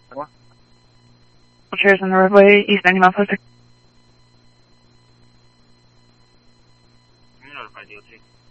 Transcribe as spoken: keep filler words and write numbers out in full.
Wheelchairs on the roadway, East ninety mile posted. You notified D O T.